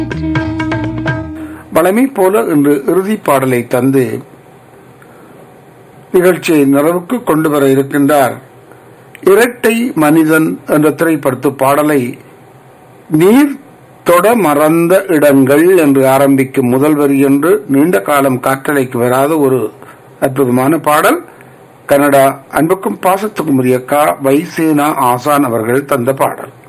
வளமை போல இன்று இறுதி பாடலை தந்து நிகழ்ச்சியை நிறைவுக்கு கொண்டு வர இருக்கின்றார். இரட்டை மனிதன் என்ற திரைப்படத்து பாடலை நீர் தொட மறந்த இடங்கள் என்று ஆரம்பிக்கும் முதல் வரி என்று நீண்ட காலம் காற்றலைக்கு வராத ஒரு அற்புதமான பாடல். கனடா அன்புக்கும் பாசத்துக்கும் உரிய வைசேனா ஆசான் அவர்கள் தந்த பாடல்.